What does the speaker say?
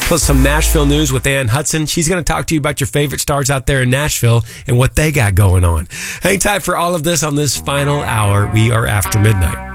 Plus some Nashville news with Ann Hudson. She's going to talk to you about your favorite stars out there in Nashville and what they got going on. Hang tight for all of this on this final hour. We are After Midnight.